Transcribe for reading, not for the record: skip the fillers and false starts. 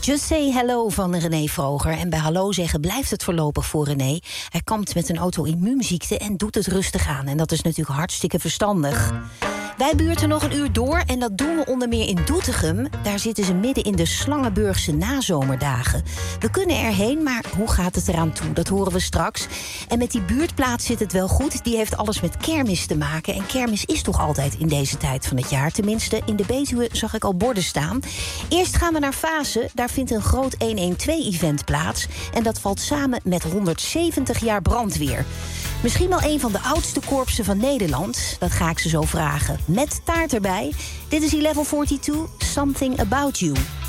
Just Say Hello van René Vroger. En bij hallo zeggen blijft het voorlopig voor René. Hij kampt met een auto-immuunziekte en doet het rustig aan. En dat is natuurlijk hartstikke verstandig. Wij buurten nog een uur door en dat doen we onder meer in Doetinchem. Daar zitten ze midden in de Slangenburgse nazomerdagen. We kunnen erheen, maar hoe gaat het eraan toe? Dat horen we straks. En met die buurtplaats zit het wel goed. Die heeft alles met kermis te maken. En kermis is toch altijd in deze tijd van het jaar. Tenminste, in de Betuwe zag ik al borden staan. Eerst gaan we naar Vaassen. Daar vindt een groot 112-event plaats. En dat valt samen met 170 jaar brandweer. Misschien wel een van de oudste korpsen van Nederland. Dat ga ik ze zo vragen. Met taart erbij. Dit is Level 42, Something About You.